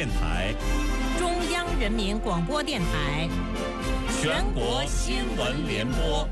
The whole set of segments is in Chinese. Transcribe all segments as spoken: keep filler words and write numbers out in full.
电台、 中央人民广播电台、 全国新闻联播。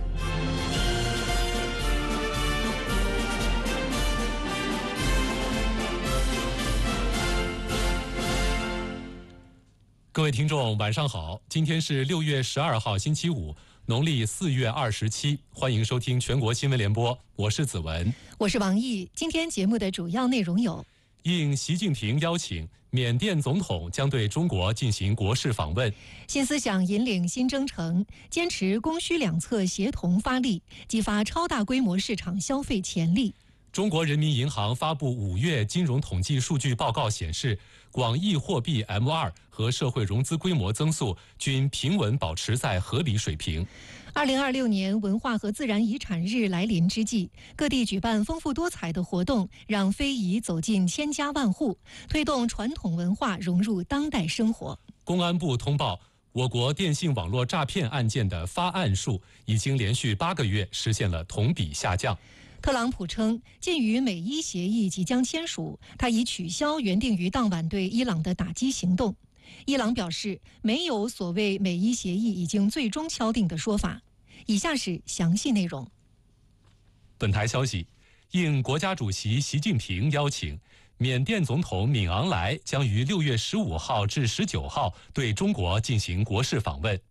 各位听众，晚上好！今天是六月十二号，星期五，农历四月二十七。欢迎收听全国新闻联播，我是子文， 我是王毅。今天节目的主要内容有： 应习近平邀请，缅甸总统将对中国进行国事访问； 新思想引领新征程，坚持供需两侧协同发力，激发超大规模市场消费潜力。 中国人民银行发布五月金融统计数据报告显示，广义货币 M 二 和社会融资规模增速均平稳保持在合理水平。 二零二六年文化和自然遗产日来临之际，各地举办丰富多彩的活动，让非遗走进千家万户，推动传统文化融入当代生活。 公安部通报，我国电信网络诈骗案件的发案数已经连续八个月实现了同比下降。 特朗普称，鉴于美伊协议即将签署，他已取消原定于当晚对伊朗的打击行动。伊朗表示，没有所谓美伊协议已经最终敲定的说法。以下是详细内容。 本台消息，应国家主席习近平邀请，缅甸总统敏昂莱将于六月十五号至十九号对中国进行国事访问。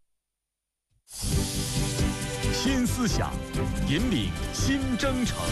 新思想，引领新征程。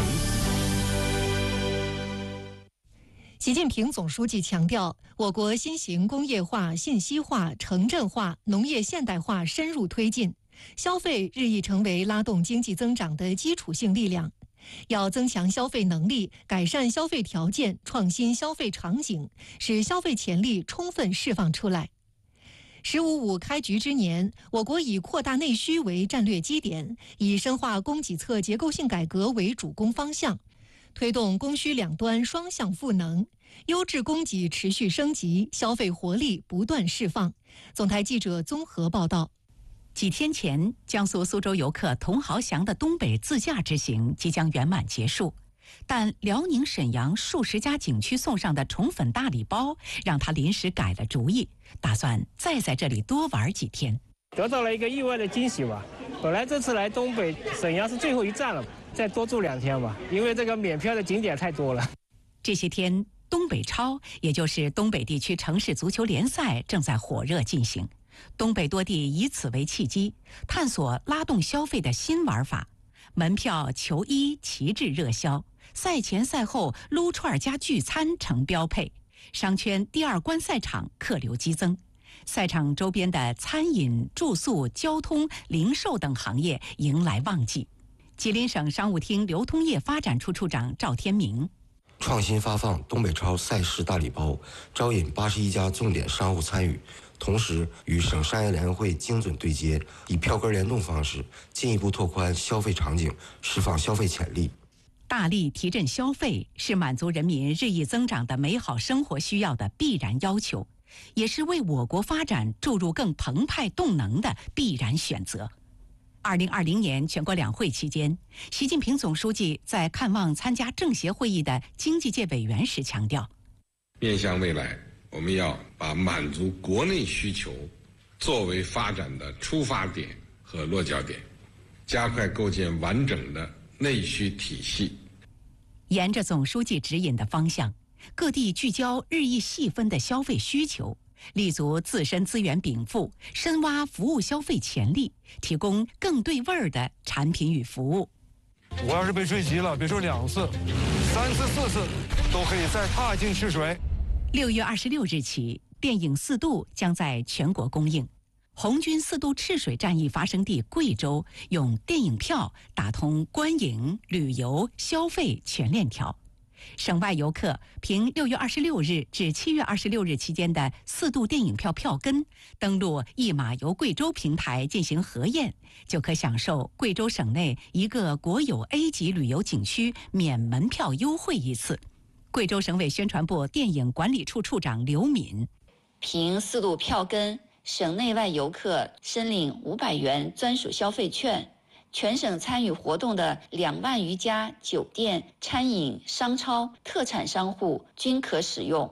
习近平总书记强调，我国新型工业化、信息化、城镇化、农业现代化深入推进，消费日益成为拉动经济增长的基础性力量。要增强消费能力，改善消费条件，创新消费场景，使消费潜力充分释放出来。十五五开局之年，我国以扩大内需为战略基点，以深化供给侧结构性改革为主攻方向，推动供需两端双向赋能，优质供给持续升级，消费活力不断释放。总台记者综合报道。 几天前，江苏苏州游客童豪祥的东北自驾之行即将圆满结束，但辽宁沈阳数十家景区送上的宠粉大礼包让他临时改了主意，打算再在这里多玩几天。 得到了一个意外的惊喜吧。本来这次来东北沈阳是最后一站了，再多住两天吧，因为这个免票的景点太多了。 这些天，东北超，也就是东北地区城市足球联赛正在火热进行。东北多地以此为契机，探索拉动消费的新玩法。门票、球衣旗帜热销，赛前赛后撸串加聚餐成标配。商圈第二观赛场客流激增，赛场周边的餐饮、住宿、交通、零售等行业迎来旺季。吉林省商务厅流通业发展处处长赵天明： 创新发放东北超赛事大礼包，招引八十一家重点商户参与，同时与省商业联合会精准对接，以票根联动方式进一步拓宽消费场景，释放消费潜力。 大力提振消费是满足人民日益增长的美好生活需要的必然要求，也是为我国发展注入更澎湃动能的必然选择。二零二零年全国两会期间，习近平总书记在看望参加政协会议的经济界委员时强调， 面向未来，我们要把满足国内需求作为发展的出发点和落脚点，加快构建完整的内需体系。 沿着总书记指引的方向，各地聚焦日益细分的消费需求，立足自身资源禀赋，深挖服务消费潜力，提供更对味儿的产品与服务。 我要是被追击了，别说两次、三次、四次，都可以再踏进赤水。 六月二十六日起，电影《四渡》将在全国公映。红军四渡赤水战役发生地贵州，用电影票打通观影、旅游、消费全链条。省外游客凭六月二十六日至七月二十六日期间的四渡电影票票根，登录一马游贵州平台进行核验，就可享受贵州省内一个国有 A 级旅游景区免门票优惠一次。贵州省委宣传部电影管理处处长刘敏： 凭四渡票根，省内外游客申领五百元专属消费券，全省参与活动的两万余家酒店、餐饮、商超、特产商户均可使用。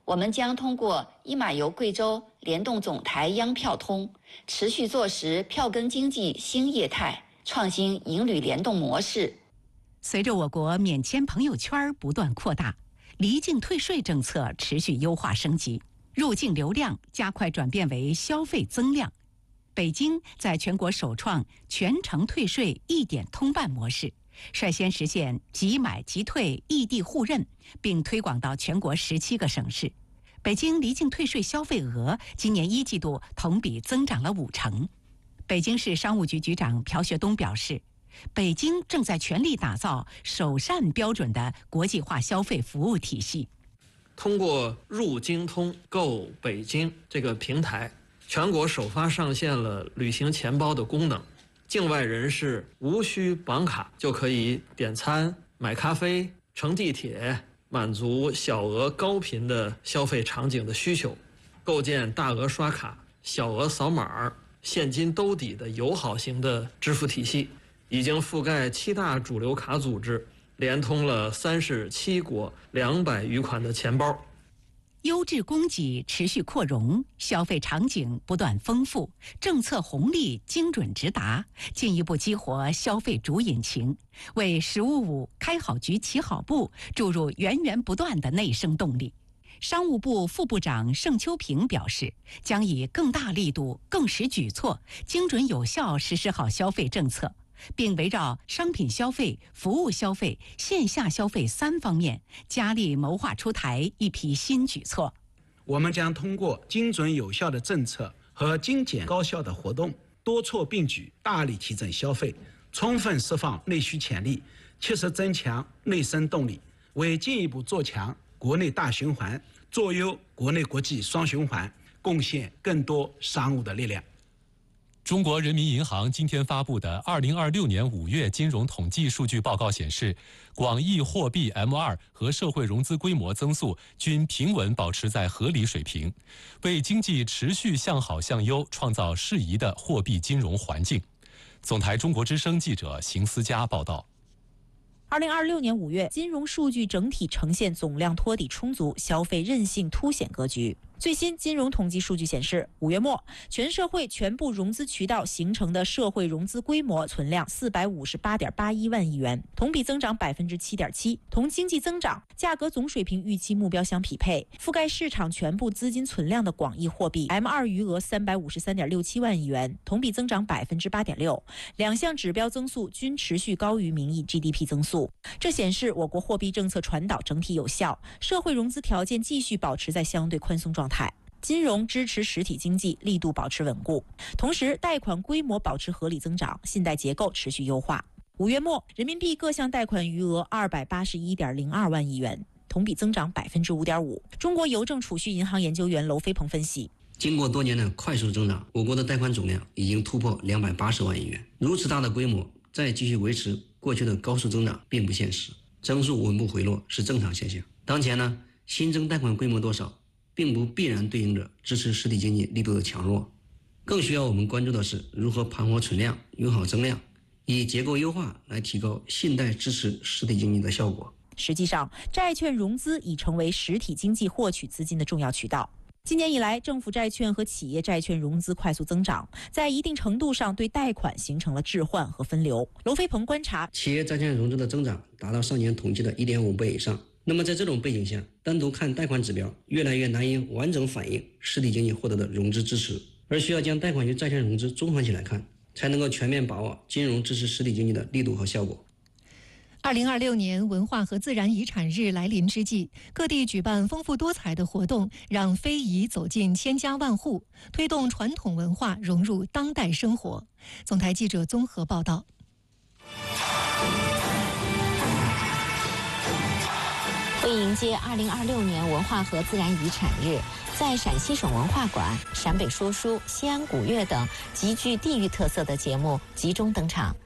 我们将通过一马游贵州联动总台央票通，持续坐实票根经济新业态，创新营旅联动模式。 随着我国免签朋友圈不断扩大，离境退税政策持续优化升级，入境流量加快转变为消费增量。北京在全国首创全程退税一点通办模式，率先实现即买即退异地互认，并推广到全国十七个省市。北京离境退税消费额今年一季度同比增长了五成。北京市商务局局长朴学东表示，北京正在全力打造首善标准的国际化消费服务体系。 通过入京通购北京这个平台，全国首发上线了旅行钱包的功能，境外人士无需绑卡就可以点餐、买咖啡、乘地铁，满足小额高频的消费场景的需求，构建大额刷卡、小额扫码、现金兜底的友好型的支付体系，已经覆盖七大主流卡组织，连通了三十七国两百余款的钱包。 优质供给持续扩容，消费场景不断丰富，政策红利精准直达，进一步激活消费主引擎，为“十五五”开好局、起好步注入源源不断的内生动力。商务部副部长盛秋平表示，将以更大力度、更实举措，精准有效实施好消费政策，并围绕商品消费、服务消费、线下消费三方面，加力谋划出台一批新举措。 我们将通过精准有效的政策和精简高效的活动，多措并举，大力提振消费，充分释放内需潜力，切实增强内生动力，为进一步做强国内大循环，做优国内国际双循环，贡献更多商务的力量。 中国人民银行今天发布的二零二六年五月金融统计数据报告显示，广义货币 M 二 和社会融资规模增速均平稳保持在合理水平，为经济持续向好向优创造适宜的货币金融环境。总台中国之声记者邢思佳报道。 二零二六年五月，金融数据整体呈现总量托底充足、消费韧性凸显格局。最新金融统计数据显示，五月末全社会全部融资渠道形成的社会融资规模存量四百五十八点八一万亿元，同比增长百分之七点七，同经济增长、价格总水平预期目标相匹配。覆盖市场全部资金存量的广义货币 M 二 余额三百五十三点六七万亿元，同比增长百分之八点六，两项指标增速均持续高于名义 G D P 增速。这显示我国货币政策传导整体有效，社会融资条件继续保持在相对宽松状态。金融支持实体经济力度保持稳固，同时贷款规模保持合理增长，信贷结构持续优化。五月末，人民币各项贷款余额二百八十一点零二万亿元，同比增长百分之五点五。中国邮政储蓄银行研究员娄飞鹏分析， 经过多年的快速增长，我国的贷款总量已经突破两百八十万亿元。如此大的规模，再继续维持过去的高速增长并不现实，增速稳步回落是正常现象。当前呢，新增贷款规模多少，并不必然对应着支持实体经济力度的强弱，更需要我们关注的是如何盘活存量、用好增量，以结构优化来提高信贷支持实体经济的效果。 实际上，债券融资已成为实体经济获取资金的重要渠道。今年以来，政府债券和企业债券融资快速增长，在一定程度上对贷款形成了置换和分流。娄飞鹏观察， 企业债券融资的增长达到上年统计的 一点五 倍以上。那么在这种背景下，单独看贷款指标越来越难以完整反映实体经济获得的融资支持，而需要将贷款与债券融资综合起来看，才能够全面把握金融支持实体经济的力度和效果。 二零二六年文化和自然遗产日来临之际，各地举办丰富多彩的活动，让非遗走进千家万户，推动传统文化融入当代生活。总台记者综合报道。 为迎接二零二六年文化和自然遗产日，在陕西省文化馆、陕北说书、西安古乐等极具地域特色的节目集中登场。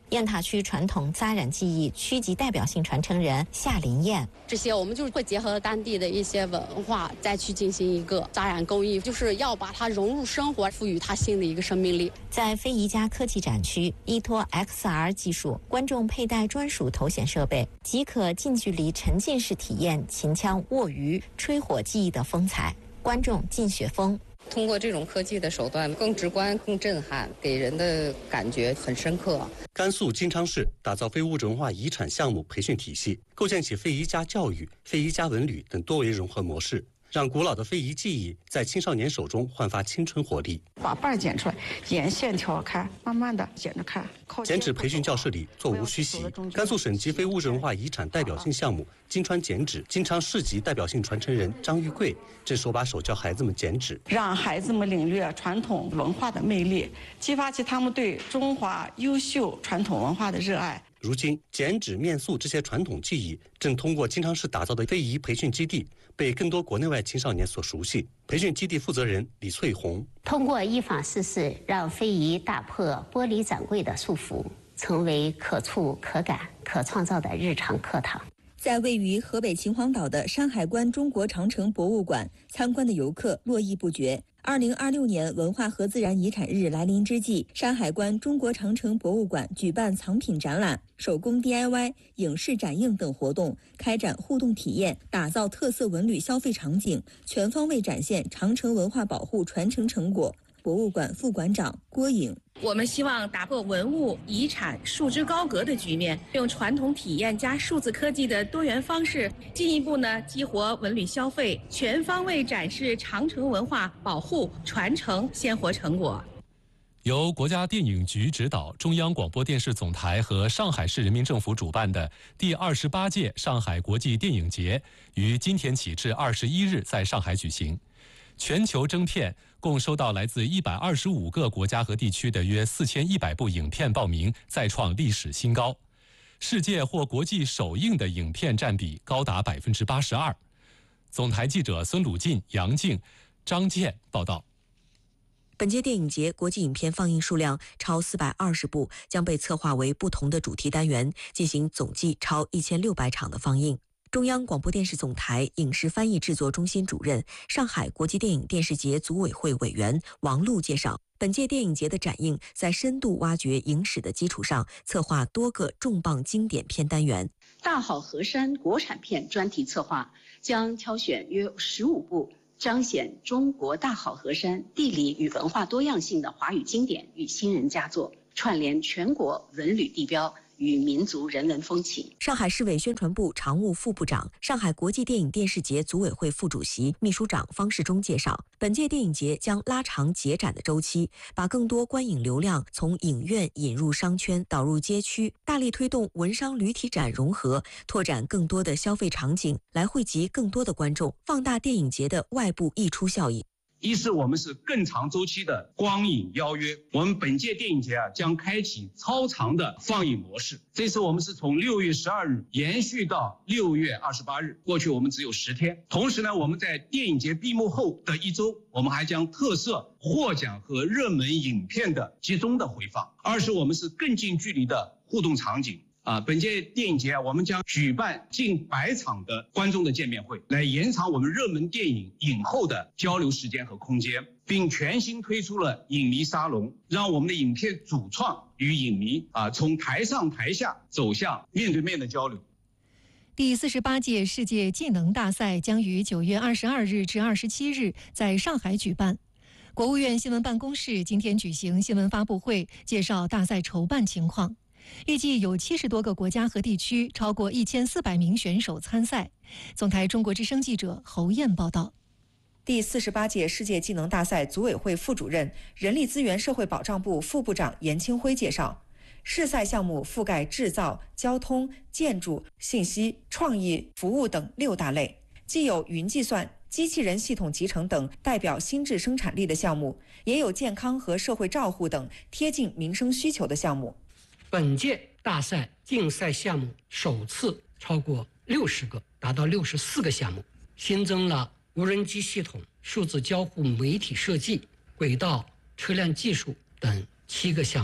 雁塔区传统扎染技艺区级代表性传承人夏林燕， 这些我们就是会结合当地的一些文化，再去进行一个扎染工艺，就是要把它融入生活，赋予它新的一个生命力。 在非遗家科技展区，依托 X R 技术，观众佩戴专属头显设备，即可近距离沉浸式体验秦腔、握鱼、吹火技艺的风采。观众进雪峰。 通过这种科技的手段，更直观、更震撼，给人的感觉很深刻。 甘肃金昌市打造非物质文化遗产项目培训体系，构建起非遗家教育、非遗家文旅等多维融合模式，让古老的非遗技艺在青少年手中焕发青春活力。 把瓣剪出来，沿线条看，慢慢的剪着看。 剪纸培训教室里座无虚席，甘肃省级非物质文化遗产代表性项目金川剪纸金昌市级代表性传承人张玉贵正手把手教孩子们剪纸， 让孩子们领略传统文化的魅力，激发起他们对中华优秀传统文化的热爱。 如今，剪纸、面塑这些传统技艺正通过金昌市打造的非遗培训基地，被更多国内外青少年所熟悉。培训基地负责人李翠红， 通过依法施事，让非遗打破玻璃展柜的束缚，成为可触、可感、可创造的日常课堂。 在位于河北秦皇岛的山海关中国长城博物馆，参观的游客络绎不绝。二零二六年文化和自然遗产日来临之际，山海关中国长城博物馆举办藏品展览、手工 D I Y、影视展映等活动，开展互动体验，打造特色文旅消费场景，全方位展现长城文化保护传承成果。博物馆副馆长郭颖， 我们希望打破文物遗产束之高阁的局面，用传统体验加数字科技的多元方式，进一步呢激活文旅消费，全方位展示长城文化保护传承鲜活成果。 由国家电影局指导，中央广播电视总台和上海市人民政府主办的第二十八届上海国际电影节，于今天起至二十一日在上海举行。全球征片共收到来自一百二十五个国家和地区的约四千一百部影片报名，再创历史新高。世界或国际首映的影片占比高达百分之八十二。总台记者孙鲁进、杨静、张健报道。 本届电影节国际影片放映数量超四百二十部，将被策划为不同的主题单元，进行总计超一千六百场的放映。中央广播电视总台影视翻译制作中心主任、上海国际电影电视节组委会委员王璐介绍，本届电影节的展映在深度挖掘影史的基础上，策划多个重磅经典片单元。 大好河山国产片专题策划将挑选约十五部彰显中国大好河山地理与文化多样性的华语经典与新人佳作，串联全国文旅地标与民族人文风情。 上海市委宣传部常务副部长、上海国际电影电视节组委会副主席、秘书长方世忠介绍，本届电影节将拉长节展的周期，把更多观影流量从影院引入商圈，导入街区，大力推动文商旅体展融合，拓展更多的消费场景，来汇集更多的观众，放大电影节的外部溢出效应。 一是我们是更长周期的光影邀约，我们本届电影节啊将开启超长的放映模式。这次我们是从六月十二日延续到六月二十八日，过去我们只有十天。同时呢，我们在电影节闭幕后的一周，我们还将特色获奖和热门影片的集中的回放。二是我们是更近距离的互动场景。啊，本届电影节啊，我们将举办近百场的观众的见面会，来延长我们热门电影影后的交流时间和空间，并全新推出了影迷沙龙，让我们的影片主创与影迷啊，从台上台下走向面对面的交流。 第四十八届世界技能大赛将于九月二十二日至二十七日在上海举办。国务院新闻办公室今天举行新闻发布会，介绍大赛筹办情况。预计有七十多个国家和地区，超过一千四百名选手参赛。总台中国之声记者侯燕报道。 第四十八届世界技能大赛组委会副主任、人力资源社会保障部副部长严清辉介绍，试赛项目覆盖制造、交通、建筑、信息、创意、服务等六大类，既有云计算、机器人系统集成等代表新质生产力的项目，也有健康和社会照护等贴近民生需求的项目。 本届大赛竞赛项目首次超过六十个，达到六十四个项目，新增了无人机系统、数字交互媒体设计、轨道车辆技术等七个项目。预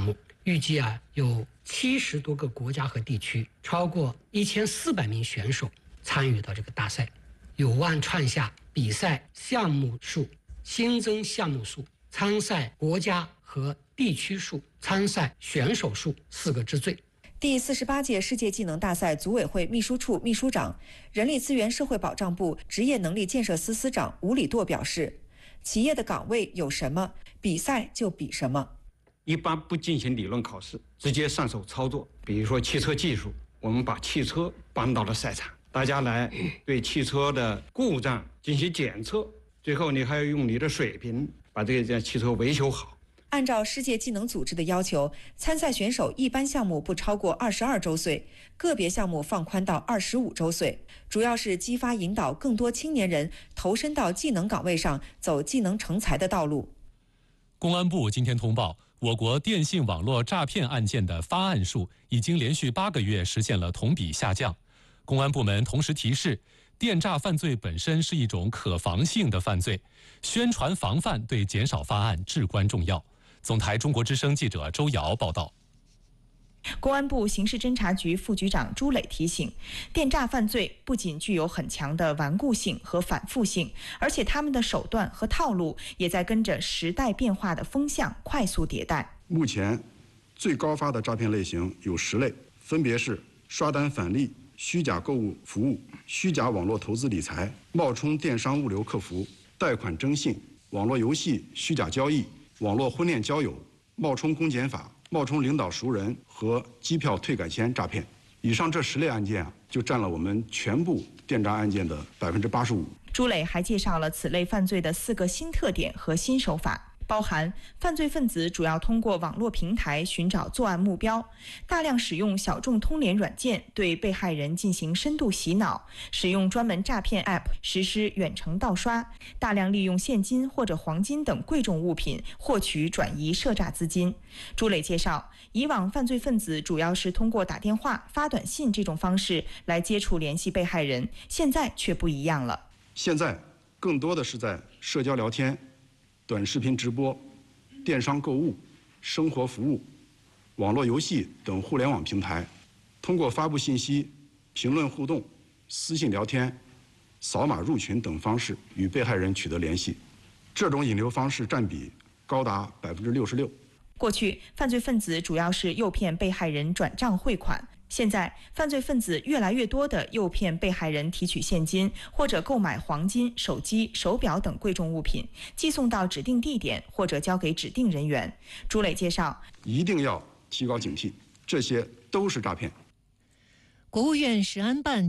预计啊有七十多个国家和地区，超过一千四百名选手参与到这个大赛，有望创下比赛项目数、新增项目数、参赛国家和地区数、参赛选手数四个之最。 第四十八届世界技能大赛组委会秘书处秘书长、人力资源社会保障部职业能力建设司司长吴礼舵表示，企业的岗位有什么，比赛就比什么。 一般不进行理论考试，直接上手操作。比如说汽车技术，我们把汽车搬到了赛场，大家来对汽车的故障进行检测，最后你还要用你的水平把这个汽车维修好。 按照世界技能组织的要求，参赛选手一般项目不超过二十二周岁，个别项目放宽到二十五周岁，主要是激发引导更多青年人投身到技能岗位上，走技能成才的道路。 公安部今天通报，我国电信网络诈骗案件的发案数已经连续八个月实现了同比下降。公安部门同时提示，电诈犯罪本身是一种可防性的犯罪，宣传防范对减少发案至关重要。总台中国之声记者周瑶报道。 公安部刑事侦查局副局长朱磊提醒，电诈犯罪不仅具有很强的顽固性和反复性，而且他们的手段和套路也在跟着时代变化的风向快速迭代。 目前最高发的诈骗类型有十类，分别是刷单返利、虚假购物服务、虚假网络投资理财、冒充电商物流客服、贷款征信、网络游戏虚假交易、网络婚恋交友、冒充公检法、冒充领导熟人和机票退改签诈骗。以上这十类案件啊，就占了我们全部电诈案件的百分之八十五。 朱磊还介绍了此类犯罪的四个新特点和新手法。包含犯罪分子主要通过网络平台寻找作案目标，大量使用小众通联软件对被害人进行深度洗脑，使用专门诈骗 App 实施远程盗刷，大量利用现金或者黄金等贵重物品获取转移涉诈资金。朱磊介绍，以往犯罪分子主要是通过打电话、发短信这种方式来接触联系被害人，现在却不一样了。 现在更多的是在社交聊天、短视频直播、电商购物、生活服务、网络游戏等互联网平台，通过发布信息、评论互动、私信聊天、扫码入群等方式与被害人取得联系。这种引流方式占比高达百分之六十六。 过去，犯罪分子主要是诱骗被害人转账汇款。现在，犯罪分子越来越多地诱骗被害人提取现金，或者购买黄金、手机、手表等贵重物品，寄送到指定地点或者交给指定人员。朱磊介绍， 一定要提高警惕，这些都是诈骗。 国务院食安办